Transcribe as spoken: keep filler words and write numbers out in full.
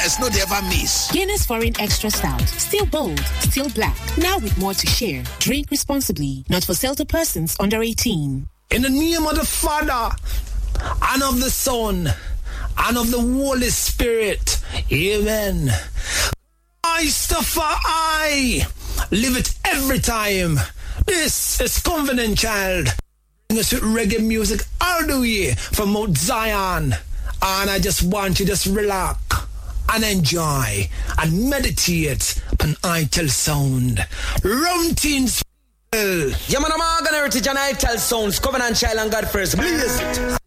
Guinness, no they ever miss. Guinness Foreign Extra Stout. Still bold, still black. Now with more to share. Drink responsibly. Not for sale to persons under eighteen. In the name of the Father, and of the Son, and of the Holy Spirit. Amen. I suffer, I live it every time. This is Covenant Child. Bring us with reggae music all the way from Mount Zion. And I just want you to just relax and enjoy and meditate upon Itel Sound. Rum Teens. Yeah, man, I'm Organ Heritage and Itel Sounds. Covenant Child and God First. Blaze it.